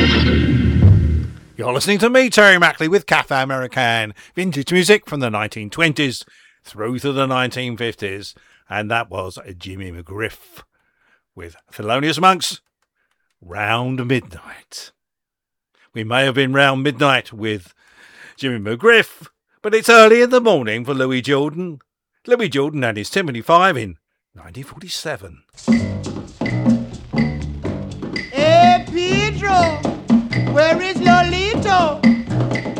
You're listening to me, Terry Mackley, with Cafe American, vintage music from the 1920s through to the 1950s. And that was Jimmy McGriff with Thelonious Monk's Round Midnight. We may have been round midnight with Jimmy McGriff, but it's early in the morning for Louis Jordan. Louis Jordan had his Tympany 5 in 1947. Hey, Pedro, where is Lolito?